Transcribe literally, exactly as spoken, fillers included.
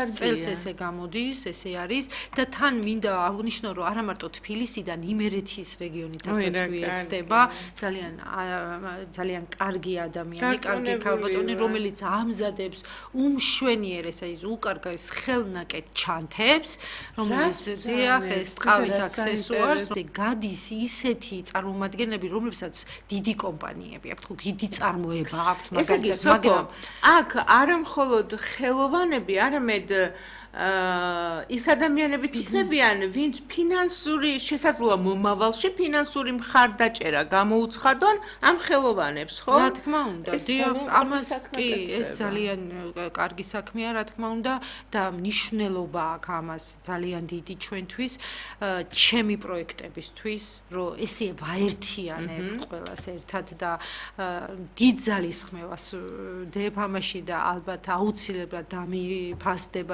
წელს ესე გამოდის, ესე არის და თან მინდა აღვნიშნო, რომ არა მარტო თბილისიდან იმერეთის რეგიონითაც გვერდება, ძალიან ძალიან კარგი ადამიანი, კარგი ქალბატონი, რომელიც ამზადებს უმშვენიერეს, აი ეს უკარგეს ხელნაკეთ ჩანთებს, რომელიც დიახ, ეს ტყავის აქსესუარს გადის ისეთი წარმომადგენლები, რომლებსაც დიდი კომპანიები აქვთ, ხო, დიდი წარმოება აქვთ, მაგალითად, მაგრამ აქ არა მხოლოდ ხელოვანები, არამედ ის ადამიანები ცნობიან, ვინც ფინანსური შესაძლოა მომავალში ფინანსური მხარდაჭერა გამოუცხადონ ამ ხელოვანებს, ხო? რა თქმა უნდა, დიახ, ამას კი ეს ძალიან კარგი საქმეა, რა თქმა უნდა და მნიშვნელობა აქვს ამას ძალიან დიდი ჩვენთვის, ჩემი პროექტებისთვის, რომ ესე ვაერთიანებ ყველას ერთად და დიდ ძალისხმევას ვდებ ამაში და ალბათ აუცილებლად დამიფასდება